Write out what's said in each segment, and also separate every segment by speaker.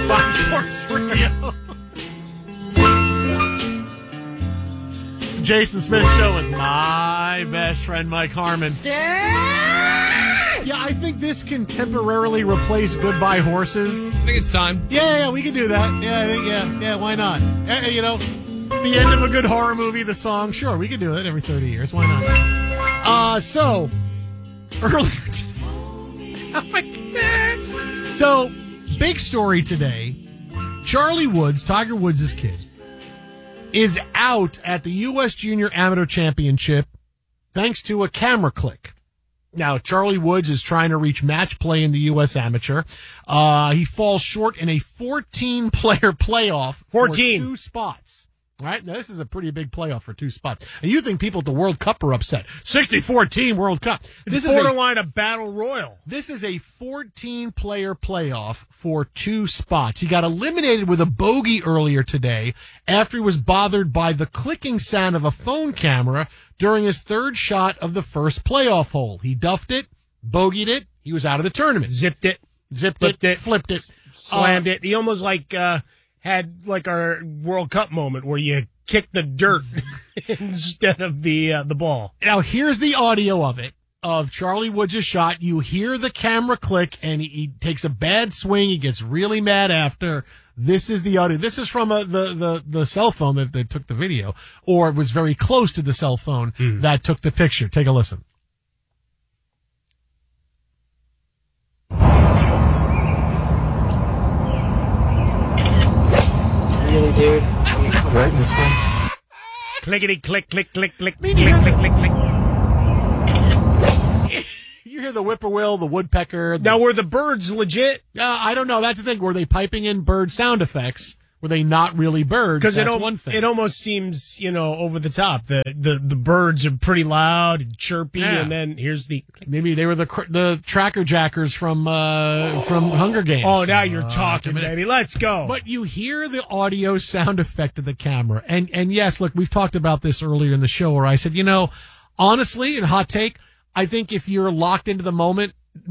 Speaker 1: Fox Sports Radio. Jason Smith Show with my best friend Mike Harmon. Yeah, I think this can temporarily replace Goodbye Horses.
Speaker 2: I think it's time.
Speaker 1: Yeah, we can do that. Yeah, why not? You know, the end of a good horror movie, the song, sure, we can do it every 30 years. Why not? So, earlier today. Oh, my God. So, big story today. Charlie Woods, Tiger Woods' kid, is out at the U.S. Junior Amateur Championship thanks to a camera click. Now, Charlie Woods is trying to reach match play in the U.S. Amateur. He falls short in a 14-player playoff for 2 spots. All right, now this is a pretty big playoff for 2 spots. And you think people at the World Cup are upset. 64-team World Cup.
Speaker 3: This is borderline a battle royal.
Speaker 1: This is a 14-player playoff for 2 spots. He got eliminated with a bogey earlier today after he was bothered by the clicking sound of a phone camera during his 3rd shot of the first playoff hole. He duffed it, bogeyed it. He was out of the tournament.
Speaker 3: Zipped it,
Speaker 1: flipped it,
Speaker 3: slammed it. He almost had like our World Cup moment where you kick the dirt instead of the ball.
Speaker 1: Now, here's the audio of it, of Charlie Woods' shot. You hear the camera click, and he takes a bad swing. He gets really mad after. This is the audio. This is from the cell phone that took the video, or was very close to the cell phone that took the picture. Take a listen.
Speaker 4: Really, dude? Right, this one?
Speaker 3: Clickety, click, click, click, click,
Speaker 1: click,
Speaker 3: click, click, click.
Speaker 1: You hear the whippoorwill, the woodpecker.
Speaker 3: Now, were the birds legit?
Speaker 1: I don't know. That's the thing. Were they piping in bird sound effects? Were they not really birds?
Speaker 3: Because
Speaker 1: that's one thing.
Speaker 3: It almost seems, over the top. The birds are pretty loud and chirpy, and then here's the...
Speaker 1: Maybe they were the tracker jackers from Hunger Games.
Speaker 3: Oh, now you're talking, baby. Let's go.
Speaker 1: But you hear the audio sound effect of the camera. And yes, look, we've talked about this earlier in the show where I said, honestly, in hot take, I think if you're locked into the moment,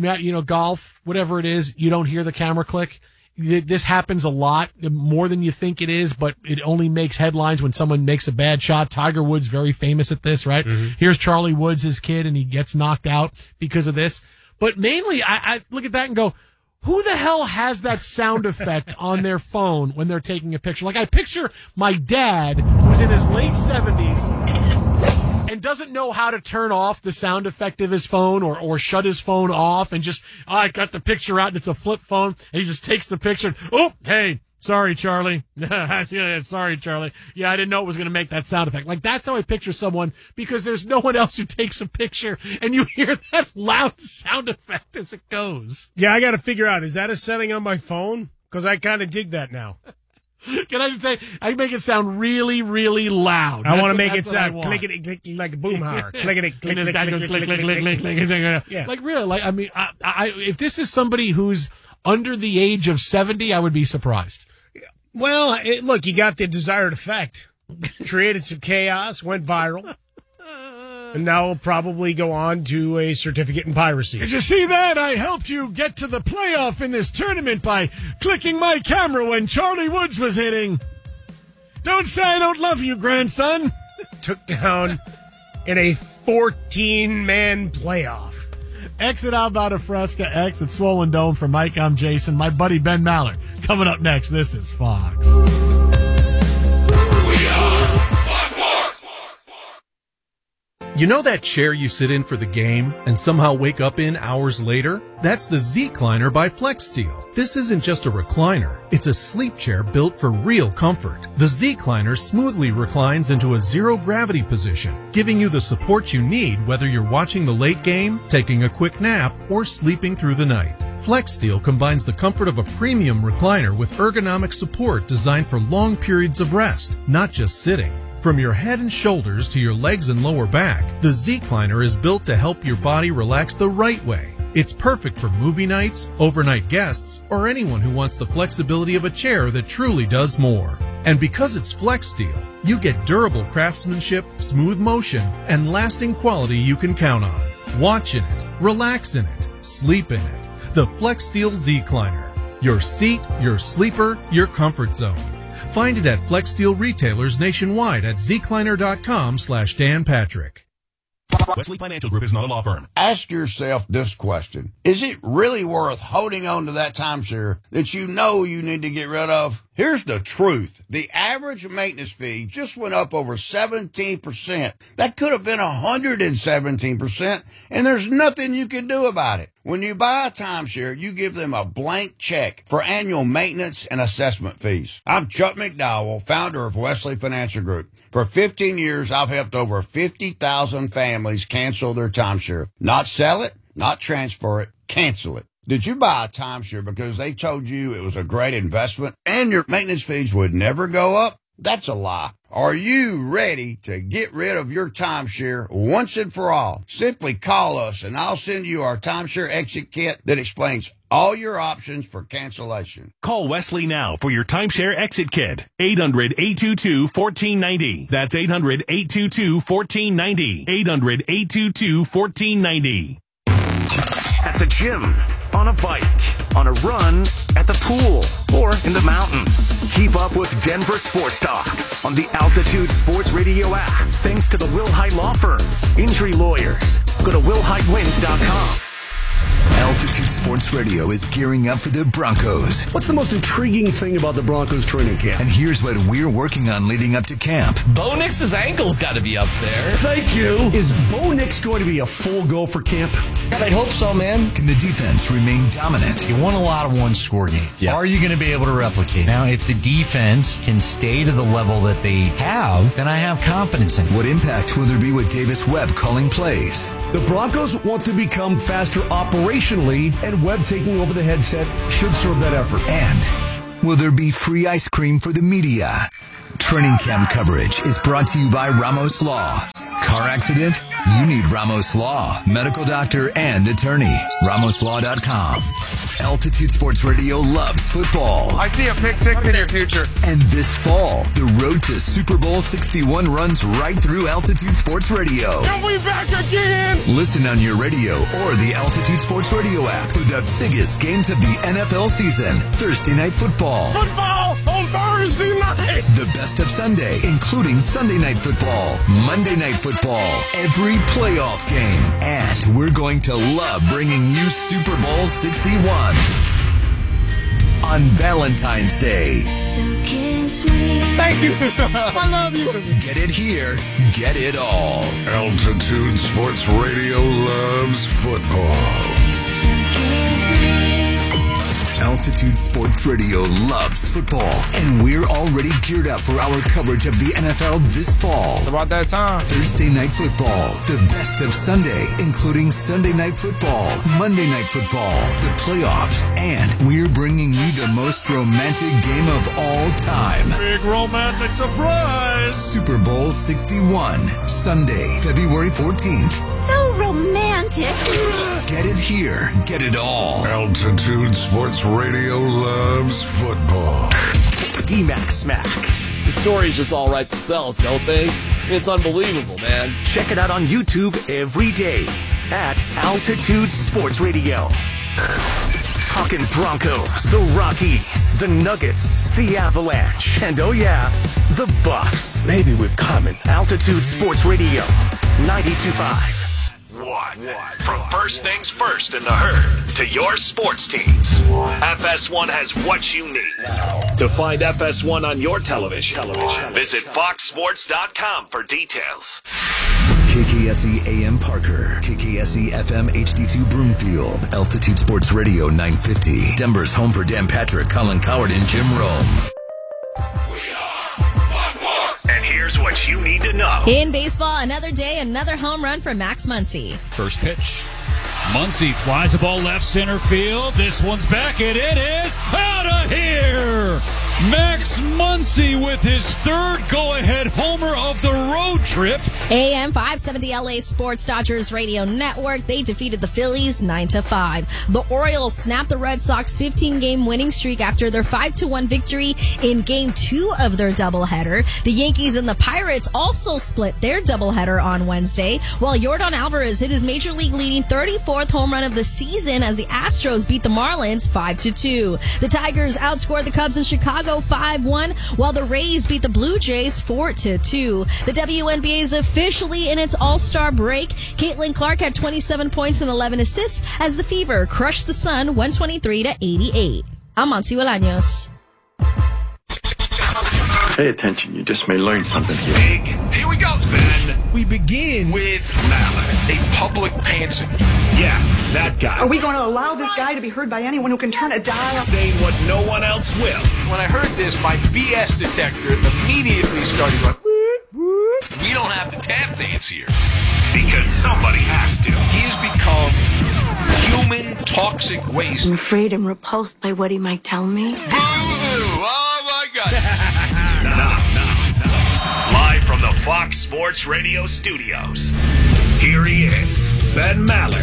Speaker 1: golf, whatever it is, you don't hear the camera click. This happens a lot, more than you think it is, but it only makes headlines when someone makes a bad shot. Tiger Woods, very famous at this, right? Mm-hmm. Here's Charlie Woods, his kid, and he gets knocked out because of this. But mainly, I look at that and go, who the hell has that sound effect on their phone when they're taking a picture? Like, I picture my dad, who's in his late 70s, and doesn't know how to turn off the sound effect of his phone or shut his phone off and just, I got the picture out and it's a flip phone, and he just takes the picture. Oh, hey, sorry, Charlie. Sorry, Charlie. Yeah, I didn't know it was going to make that sound effect. Like, that's how I picture someone, because there's no one else who takes a picture, and you hear that loud sound effect as it goes.
Speaker 3: Yeah, I got to figure out, is that a setting on my phone? Because I kind of dig that now.
Speaker 1: Can I just say, I make it sound really, really loud.
Speaker 3: I want to make it sound clickety, clickety, like a boomhauer. Clickety, click, click, click, click, click, click.
Speaker 1: Yeah. Like, really, like, I mean, I if this is somebody who's under the age of 70, I would be surprised.
Speaker 3: Well, look, you got the desired effect. Created some chaos, went viral. And now we'll probably go on to a certificate in piracy.
Speaker 1: Did you see that? I helped you get to the playoff in this tournament by clicking my camera when Charlie Woods was hitting. Don't say I don't love you, grandson.
Speaker 3: Took down in a 14-man playoff.
Speaker 1: Exit Alvada Fresca, X at Swollen Dome. For Mike, I'm Jason. My buddy Ben Maller. Coming up next, this is Fox.
Speaker 5: You know that chair you sit in for the game and somehow wake up in hours later? That's the Z-Cliner by FlexSteel. This isn't just a recliner. It's a sleep chair built for real comfort. The Z-Cliner smoothly reclines into a zero-gravity position, giving you the support you need whether you're watching the late game, taking a quick nap, or sleeping through the night. FlexSteel combines the comfort of a premium recliner with ergonomic support designed for long periods of rest, not just sitting. From your head and shoulders to your legs and lower back, the Z-Cliner is built to help your body relax the right way. It's perfect for movie nights, overnight guests, or anyone who wants the flexibility of a chair that truly does more. And because it's FlexSteel, you get durable craftsmanship, smooth motion, and lasting quality you can count on. Watch in it, relax in it, sleep in it. The FlexSteel Z-Cliner. Your seat, your sleeper, your comfort zone. Find it at Flex Steel retailers nationwide at zcliner.com/Dan Patrick.
Speaker 2: Wesley Financial Group is not a law firm.
Speaker 6: Ask yourself this question. Is it really worth holding on to that timeshare that you know you need to get rid of? Here's the truth. The average maintenance fee just went up over 17%. That could have been 117%, and there's nothing you can do about it. When you buy a timeshare, you give them a blank check for annual maintenance and assessment fees. I'm Chuck McDowell, founder of Wesley Financial Group. For 15 years, I've helped over 50,000 families cancel their timeshare. Not sell it, not transfer it, cancel it. Did you buy a timeshare because they told you it was a great investment and your maintenance fees would never go up? That's a lie. Are you ready to get rid of your timeshare once and for all? Simply call us and I'll send you our timeshare exit kit that explains all your options for cancellation.
Speaker 2: Call Wesley now for your timeshare exit kit. 800-822-1490. That's 800-822-1490. 800-822-1490. At the gym, on a bike, on a run, at the pool, or in the mountains. Keep up with Denver Sports Talk on the Altitude Sports Radio app. Thanks to the Will Hyde Law Firm. Injury lawyers. Go to willhydewins.com.
Speaker 7: Altitude Sports Radio is gearing up for the Broncos.
Speaker 8: What's the most intriguing thing about the Broncos training camp?
Speaker 7: And here's what we're working on leading up to camp.
Speaker 9: Bo Nix's ankle's got to be up there.
Speaker 8: Thank you. Is Bo Nix going to be a full go for camp?
Speaker 9: God, I hope so, man.
Speaker 7: Can the defense remain dominant?
Speaker 10: You won a lot of one-score games. Yeah. Are you going to be able to replicate? Now, if the defense can stay to the level that they have, then I have confidence in it.
Speaker 7: What impact will there be with Davis Webb calling plays?
Speaker 8: The Broncos want to become faster operationally, and Webb taking over the headset should serve that effort.
Speaker 7: And will there be free ice cream for the media? Training camp coverage is brought to you by Ramos Law. Car accident? You need Ramos Law. Medical doctor and attorney. RamosLaw.com. Altitude Sports Radio loves football.
Speaker 11: I see a pick six in your future.
Speaker 7: And this fall, the road to Super Bowl 61 runs right through Altitude Sports Radio.
Speaker 11: And we back again!
Speaker 7: Listen on your radio or the Altitude Sports Radio app for the biggest games of the NFL season. Thursday Night Football.
Speaker 11: Football on Thursday night!
Speaker 7: The best of Sunday, including Sunday Night Football, Monday Night Football, every playoff game. And we're going to love bringing you Super Bowl 61 on Valentine's Day.
Speaker 11: So kiss me. Thank you. I love you.
Speaker 7: Get it here. Get it all.
Speaker 12: Altitude Sports Radio loves football.
Speaker 11: So kiss me.
Speaker 7: Altitude Sports Radio loves football, and we're already geared up for our coverage of the NFL this fall.
Speaker 11: It's about that time.
Speaker 7: Thursday Night Football, the best of Sunday, including Sunday Night Football, Monday Night Football, the playoffs, and we're bringing you the most romantic game of all time.
Speaker 11: Big romantic surprise.
Speaker 7: Super Bowl 61, Sunday, February 14th.
Speaker 13: So romantic.
Speaker 7: Get it here. Get it all.
Speaker 12: Altitude Sports Radio loves football.
Speaker 2: D-Mac Smack.
Speaker 9: The stories just all write themselves, don't they? It's unbelievable, man.
Speaker 2: Check it out on YouTube every day at Altitude Sports Radio. Talking Broncos, the Rockies, the Nuggets, the Avalanche, and oh yeah, the Buffs. Maybe we're coming. Altitude Sports Radio, 92.5. What? From first things first in the herd to your sports teams, FS1 has what you need. To find FS1 on your television, visit foxsports.com for details.
Speaker 7: KKSE AM Parker, KKSE FM HD2 Broomfield, Altitude Sports Radio 950, Denver's home for Dan Patrick, Colin Coward, and Jim Rome.
Speaker 2: And here's what you need to know.
Speaker 14: In baseball, another day, another home run for Max Muncy.
Speaker 15: First pitch. Muncy flies the ball left center field. This one's back, and it is out of here. Max Max Muncy with his third go-ahead homer of the road trip.
Speaker 14: AM 570 LA Sports Dodgers Radio Network. They defeated the Phillies 9-5. The Orioles snapped the Red Sox 15-game winning streak after their 5-1 victory in Game 2 of their doubleheader. The Yankees and the Pirates also split their doubleheader on Wednesday, while Yordan Alvarez hit his Major League leading 34th home run of the season as the Astros beat the Marlins 5-2. The Tigers outscored the Cubs in Chicago 5-1, while the Rays beat the Blue Jays 4-2. The WNBA is officially in its All-Star break. Caitlin Clark had 27 points and 11 assists as the Fever crushed the Sun 123-88. I'm Monty Bolaños.
Speaker 16: Pay attention, you just may learn something here.
Speaker 17: Big. Here we go, then. We begin with Mallard, a public pantser. Yeah, that guy.
Speaker 18: Are we going to allow this guy to be heard by anyone who can turn a dial?
Speaker 17: Saying what no one else will. When I heard this, my BS detector immediately started going, whoop, whoop. We don't have to tap dance here. Because somebody has to. He has become human toxic waste.
Speaker 13: I'm afraid I'm repulsed by what he might tell me.
Speaker 17: Boo! Oh, my God. No. Live from the Fox Sports Radio studios, here he is, Ben Maller.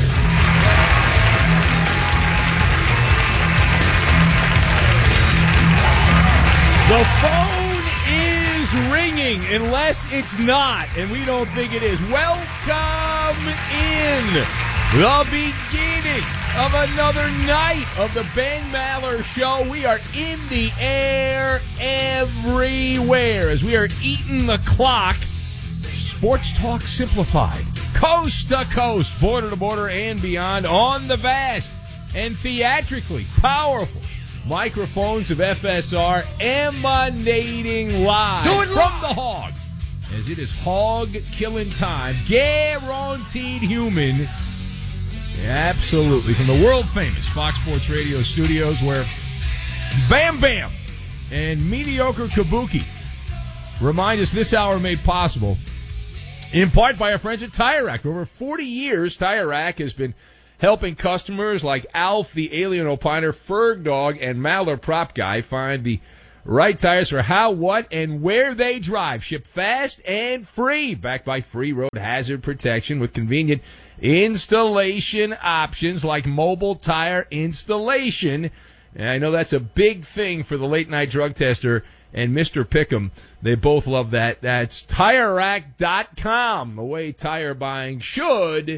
Speaker 19: The phone is ringing, unless it's not, and we don't think it is. Welcome in the beginning of another night of the Ben Maller Show. We are in the air everywhere as we are eating the clock. Sports Talk Simplified, coast to coast, border to border, and beyond on the vast and theatrically powerful microphones of FSR, emanating live from the Hog, as it is hog killing time, guaranteed human. Absolutely, from the world famous Fox Sports Radio studios, where Bam Bam and Mediocre Kabuki remind us this hour made possible in part by our friends at Tire Rack. For over 40 years, Tire Rack has been helping customers like Alf, the Alien Opiner, Ferg Dog, and Maller Prop Guy find the right tires for how, what, and where they drive. Shipped fast and free. Backed by free road hazard protection with convenient installation options like mobile tire installation. And I know that's a big thing for the late-night drug tester and Mr. Pick'em. They both love that. That's TireRack.com, the way tire buying should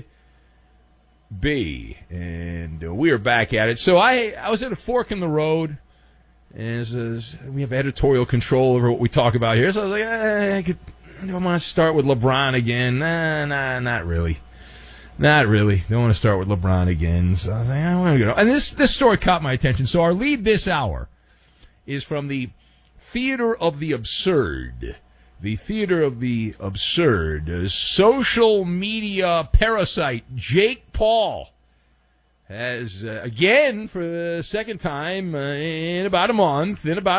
Speaker 19: be. And we are back at it. So I was at a fork in the road, and we have editorial control over what we talk about here. So I was like, I want to start with LeBron again. Nah, not really. Not really. Don't want to start with LeBron again. So I was like, I want to go. And this story caught my attention. So our lead this hour is from the Theater of the Absurd. The Theater of the Absurd. Social media parasite Jake Paul has, again, for the second time in about a month,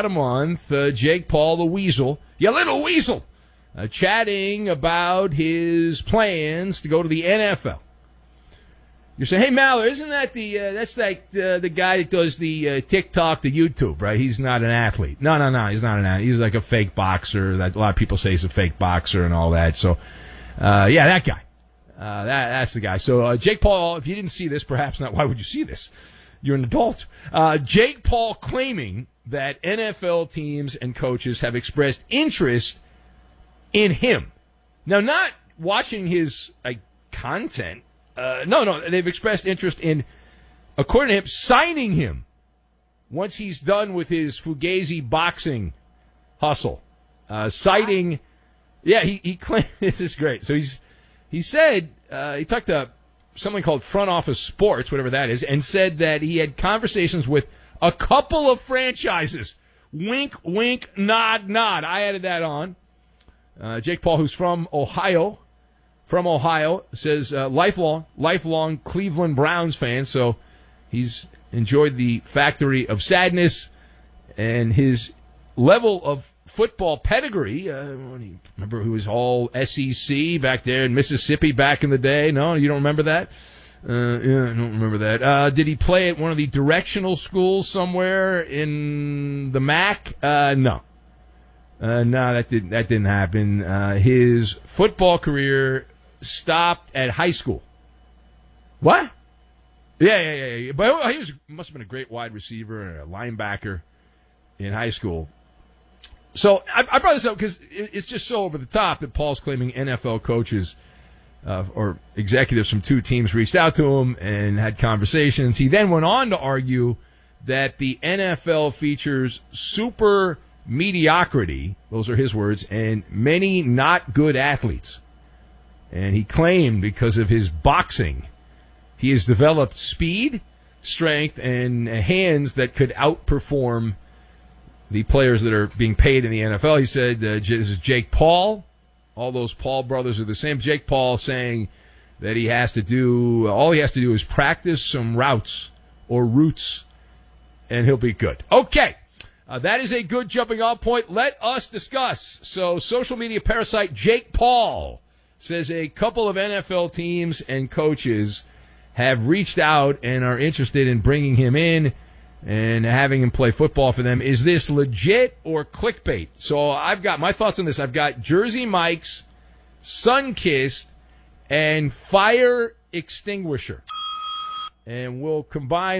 Speaker 19: Jake Paul the Weasel, you little weasel, chatting about his plans to go to the NFL. You're saying, hey, Maller, isn't that the guy that does the TikTok, the YouTube, right? He's not an athlete. No, he's not an athlete. He's like a fake boxer. That a lot of people say he's a fake boxer and all that. So, yeah, that guy. That's the guy. So, Jake Paul, if you didn't see this, perhaps not, why would you see this? You're an adult. Jake Paul claiming that NFL teams and coaches have expressed interest in him. Now, not watching his content. No, they've expressed interest in, according to him, signing him once he's done with his Fugazi boxing hustle. Citing, yeah, he claimed, this is great. So he said, he talked to something called Front Office Sports, whatever that is, and said that he had conversations with a couple of franchises. Wink, wink, nod, nod. I added that on. Jake Paul, who's from Ohio, says lifelong Cleveland Browns fan, so he's enjoyed the Factory of Sadness and his level of football pedigree. Remember who was all SEC back there in Mississippi back in the day? No, you don't remember that? Yeah, I don't remember that. Did he play at one of the directional schools somewhere in the MAC? No. No, that didn't happen. His football career stopped at high school. What? Yeah. But he must have been a great wide receiver and a linebacker in high school. So I brought this up because it's just so over the top that Paul's claiming NFL coaches or executives from two teams reached out to him and had conversations. He then went on to argue that the NFL features super mediocrity, those are his words, and many not good athletes. And he claimed because of his boxing, he has developed speed, strength, and hands that could outperform the players that are being paid in the NFL. He said, this is Jake Paul. All those Paul brothers are the same. Jake Paul saying that all he has to do is practice some routes, and he'll be good. Okay. That is a good jumping off point. Let us discuss. So, social media parasite Jake Paul says a couple of NFL teams and coaches have reached out and are interested in bringing him in and having him play football for them. Is this legit or clickbait? So I've got my thoughts on this. I've got Jersey Mike's, Sunkissed, and Fire Extinguisher. And we'll combine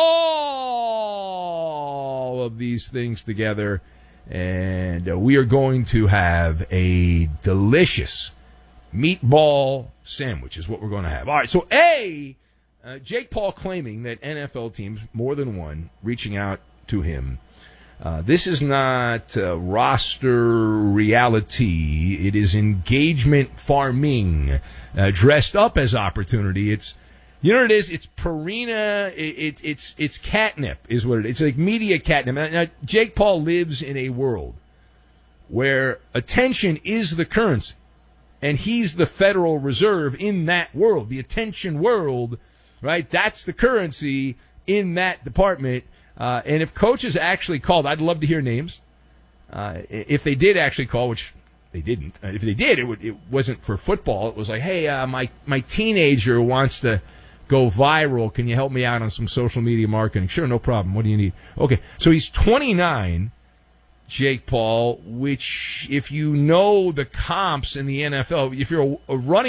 Speaker 19: all of these things together, and we are going to have a delicious meatball sandwich is what we're going to have. All right, so Jake Paul claiming that NFL teams, more than one, reaching out to him. This is not roster reality. It is engagement farming, dressed up as opportunity. You know what it is? It's Purina. It's catnip is what it is. It's like media catnip. Now, Jake Paul lives in a world where attention is the currency, and he's the Federal Reserve in that world, the attention world, right? That's the currency in that department. And if coaches actually called, I'd love to hear names. If they did actually call, which they didn't. If they did, it wasn't for football. It was like, hey, my teenager wants to go viral. Can you help me out on some social media marketing? Sure, no problem. What do you need? Okay, so he's 29, Jake Paul, which if you know the comps in the NFL, if you're a running